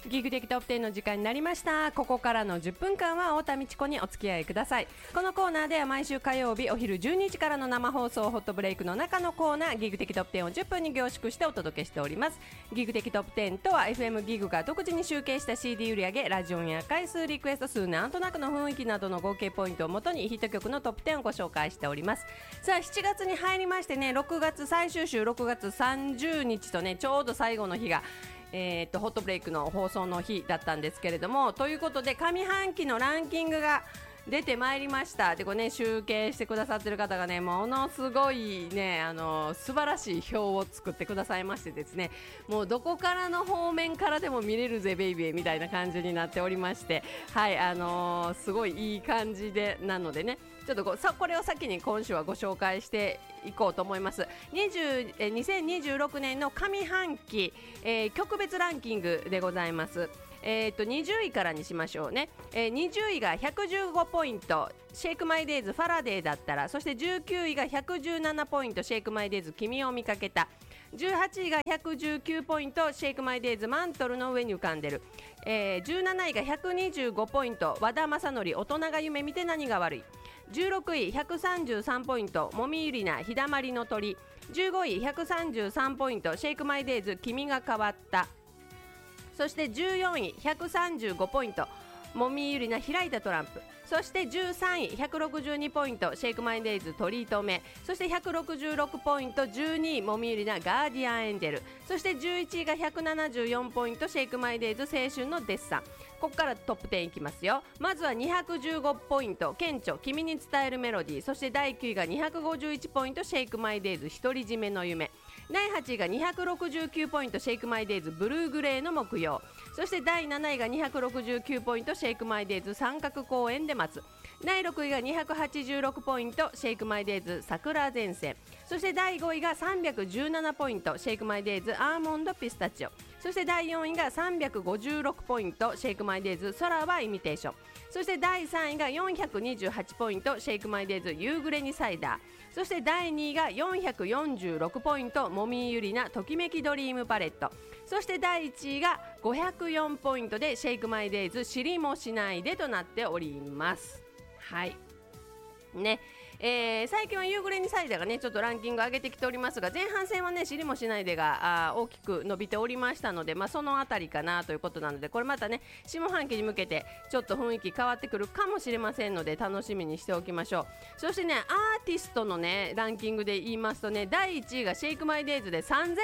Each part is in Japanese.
ギグ的トップ10の時間になりました。ここからの10分間は太田美智子にお付き合いください。このコーナーでは毎週火曜日お昼12時からの生放送ホットブレイクの中のコーナーギグ的トップ10を10分に凝縮してお届けしております。ギグ的トップ10とは FM ギグが独自に集計した CD 売上、ラジオや回数、リクエスト数、なんとなくの雰囲気などの合計ポイントをもとにヒット曲のトップ10をご紹介しております。さあ7月に入りましてね、6月最終週6月30日とね、ちょうど最後の日がホットブレイクの放送の日だったんですけれども、ということで上半期のランキングが出てまいりました。でこれね、集計してくださってる方がね、ものすごいね、素晴らしい表を作ってくださいましてですね、もうどこからの方面からでも見れるぜベイビーみたいな感じになっておりまして、はい、すごいいい感じでなのでね、ちょっとこれを先に今週はご紹介していこうと思います。2026年の上半期、曲別ランキングでございます。20位からにしましょうね。20位が115ポイントシェイクマイデイズファラデーだったら、そして19位が117ポイントシェイクマイデイズ君を見かけた、18位が119ポイントシェイクマイデイズマントルの上に浮かんでる、17位が125ポイント和田正則大人が夢見て何が悪い、16位133ポイントもみゆりな日だまりの鳥、15位133ポイントシェイクマイデイズ君が変わった、そして14位135ポイントもみゆりな開いたトランプ、そして13位162ポイントシェイクマイデイズトリートメ、そして166ポイント12位もみゆりなガーディアンエンジェル、そして11位が174ポイントシェイクマイデイズ青春のデッサン。ここからトップ10いきますよ。まずは215ポイント顕著君に伝えるメロディー、そして第9位が251ポイントシェイクマイデイズ独り占めの夢、第8位が269ポイントシェイクマイデイズブルーグレーの木曜、そして第7位が269ポイントシェイクマイデイズ三角公園で待つ、第6位が286ポイントシェイクマイデイズ桜前線、そして第5位が317ポイントシェイクマイデイズアーモンドピスタチオ、そして第4位が356ポイントシェイクマイデイズ空はイミテーション、そして第3位が428ポイントシェイクマイデイズ夕暮れにサイダー、そして第2位が446ポイントもみゆりなときめきドリームパレット、そして第1位が504ポイントでシェイクマイデイズ知りもしないでとなっております。はいね、最近は夕暮れにサイダーがねちょっとランキング上げてきておりますが、前半戦はね知りもしないでが大きく伸びておりましたので、そのあたりかなということなので、これまたね下半期に向けてちょっと雰囲気変わってくるかもしれませんので楽しみにしておきましょう。そしてねアーティストのねランキングで言いますとね、第1位がシェイクマイデイズで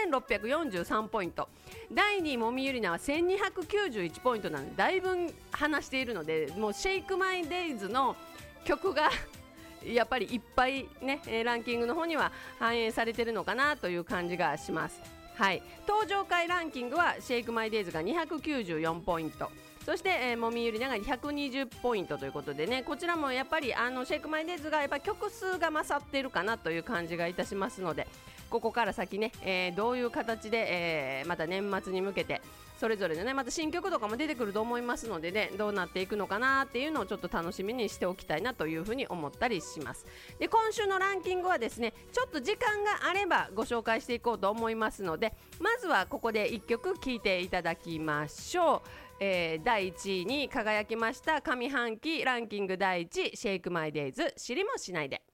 3643ポイント、第2位もみゆりなは1291ポイントなのでだいぶ離しているので、もうシェイクマイデイズの曲がやっぱりいっぱいねランキングの方には反映されているのかなという感じがします。はい、登場回ランキングはシェイクマイデイズが294ポイント、そして、もみゆりなが120ポイントということでね、こちらもやっぱりシェイクマイデイズがやっぱり曲数が勝っているかなという感じがいたしますので、ここから先ね、どういう形で、また年末に向けてそれぞれのねまた新曲とかも出てくると思いますのでね、どうなっていくのかなっていうのをちょっと楽しみにしておきたいなというふうに思ったりします。で今週のランキングはですねちょっと時間があればご紹介していこうと思いますので、まずはここで1曲聴いていただきましょう。第1位に輝きました上半期ランキング第1位シェイクマイデイズ知りもしないで。